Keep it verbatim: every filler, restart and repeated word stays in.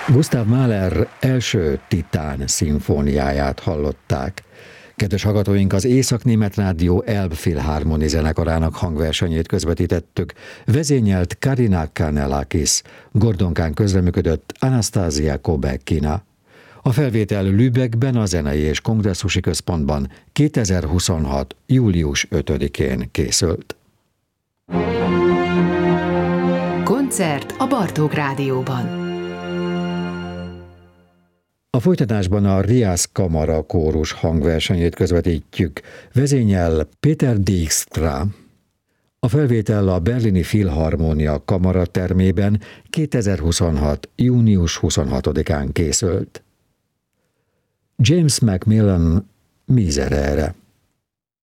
Gustav Mahler első Titán szimfóniáját hallották. Kedves hallgatóink, az Észak-Német Rádió Elbphilharmonie zenekarának hangversenyét közvetítettük. Vezényelt Karina Kanellakis, Gordonkán közreműködött Anastasia Kobeckina. A felvétel Lübeckben, a Zenei és Kongresszusi Központban kétezer-huszonhat. július ötödikén készült. Koncert a Bartók Rádióban. A folytatásban a Rias Kamara kórus hangversenyét közvetítjük. Vezényel Péter Dijkstra. A felvétel a Berlini Philharmonia kamaratermében kétezer-huszonhat. június huszonhatodikán készült. James Macmillan Miserere.